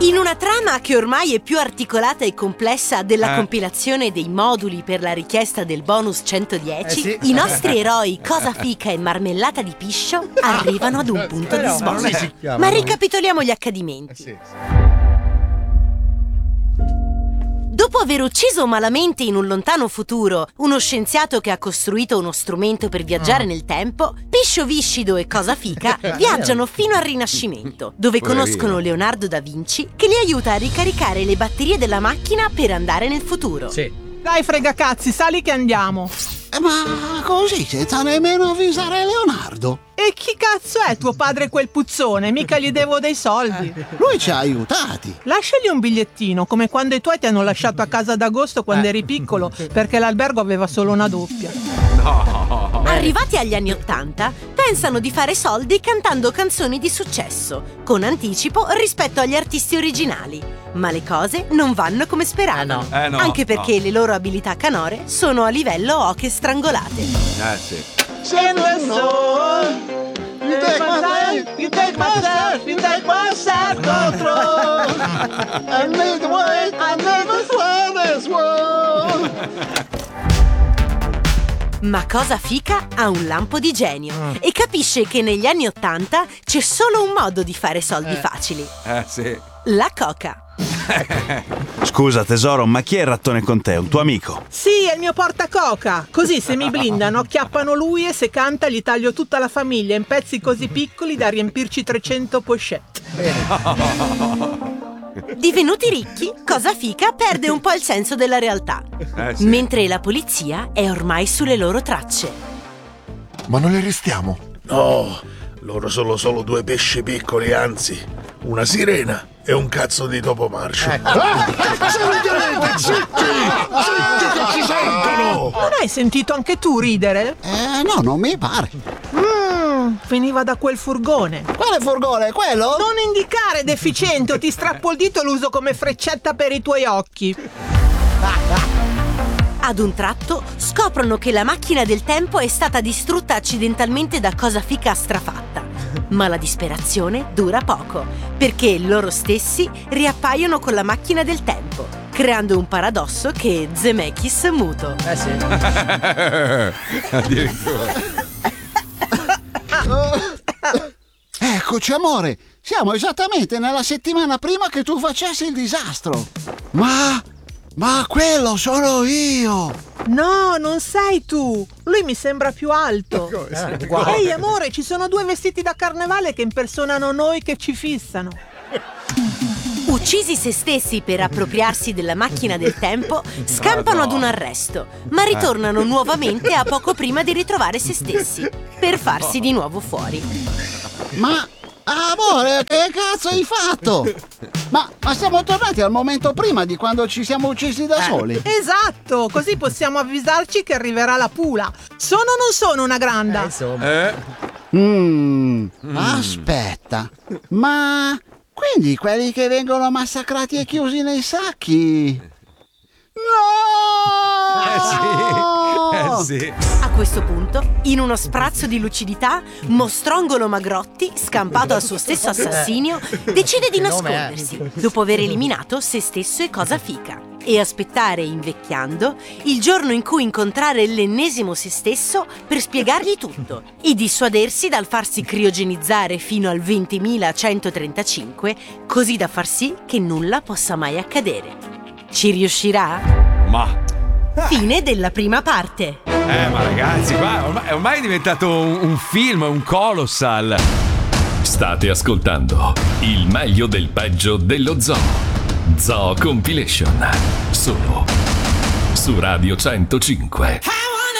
In una trama che ormai è più articolata e complessa della compilazione dei moduli per la richiesta del bonus 110, i nostri eroi Cosa Fica e Marmellata di Piscio arrivano ad un punto di svolta. Ma ricapitoliamo gli accadimenti. Dopo aver ucciso malamente in un lontano futuro uno scienziato che ha costruito uno strumento per viaggiare nel tempo, Piscio Viscido e Cosa Fica viaggiano fino al Rinascimento, dove conoscono Leonardo da Vinci, che li aiuta a ricaricare le batterie della macchina per andare nel futuro. Dai fregacazzi, sali che andiamo. Ma così, senza nemmeno avvisare Leonardo? E chi cazzo è tuo padre quel puzzone? Mica gli devo dei soldi. Lui ci ha aiutati. Lasciagli un bigliettino, come quando i tuoi ti hanno lasciato a casa d'agosto quando eri piccolo, perché l'albergo aveva solo una doppia. Arrivati agli anni '80, pensano di fare soldi cantando canzoni di successo, con anticipo rispetto agli artisti originali. Ma le cose non vanno come speravano, anche perché le loro abilità canore sono a livello oche strangolate. You take my life, you take myself, you take my sad control. I made the way, I never saw this world. Ma Cosa Fica ha un lampo di genio e capisce che negli anni '80 c'è solo un modo di fare soldi facili. La coca. Scusa tesoro, ma chi è il rattone con te? Un tuo amico? Sì, è il mio portacoca. Così se mi blindano acchiappano lui e se canta gli taglio tutta la famiglia in pezzi così piccoli da riempirci 300 pochette. Divenuti ricchi, Cosa Fica perde un po' il senso della realtà, mentre la polizia è ormai sulle loro tracce. Ma non li arrestiamo? No, loro sono solo due pesci piccoli, anzi, una sirena e un cazzo di topo marcio. Zitti che ci sentono! Non hai sentito anche tu ridere? No, non mi pare. Veniva da quel furgone. Quale furgone? Quello? Non indicare, deficiente, o ti strappo il dito e lo uso come freccetta per i tuoi occhi. Ad un tratto scoprono che la macchina del tempo è stata distrutta accidentalmente da Cosa Fica strafatta. Ma la disperazione dura poco, perché loro stessi riappaiono con la macchina del tempo, creando un paradosso che Zemeckis muto. Addirittura. Eccoci amore, siamo esattamente nella settimana prima che tu facessi il disastro. Ma quello sono io. No, non sei tu. Lui mi sembra più alto. Ehi amore, ci sono due vestiti da carnevale che impersonano noi che ci fissano. Uccisi se stessi per appropriarsi della macchina del tempo, scampano ad un arresto, ma ritornano nuovamente a poco prima di ritrovare se stessi, per farsi di nuovo fuori. Ma amore, che cazzo hai fatto? Ma siamo tornati al momento prima di quando ci siamo uccisi da soli. Esatto, così possiamo avvisarci che arriverà la pula. Sono o non sono una granda? Aspetta, ma quindi quelli che vengono massacrati e chiusi nei sacchi? No! Sì. A questo punto, in uno sprazzo di lucidità, Mostrongolo Magrotti, scampato al suo stesso assassinio, decide di nascondersi, dopo aver eliminato se stesso e Cosa Fica, e aspettare, invecchiando, il giorno in cui incontrare l'ennesimo se stesso per spiegargli tutto e dissuadersi dal farsi criogenizzare fino al 20.135, così da far sì che nulla possa mai accadere. Ci riuscirà? Ma Fine della prima parte. ma ragazzi, qua è ormai diventato un film, un colossal. State ascoltando il meglio del peggio dello zoo. Zoo Compilation. Solo su Radio 105.